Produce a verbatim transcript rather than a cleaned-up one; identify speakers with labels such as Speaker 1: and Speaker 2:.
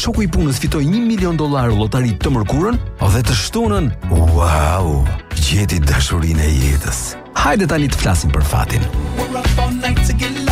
Speaker 1: shoku i punës fitoi një milion dollar llotari të mërkurën dhe të shtunën, wow, gjeti dashurinë e jetës. Hajde tani të flasim për fatin.